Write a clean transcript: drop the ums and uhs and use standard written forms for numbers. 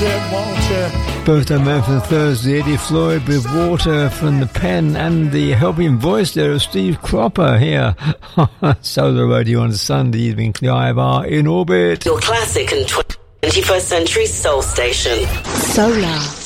Birthday man for Thursday, Eddie Floyd with Water from the pen and the helping voice there of Steve Cropper here. Solar Radio on Sunday evening, Clive R in orbit. Your classic and 21st century soul station. Solar.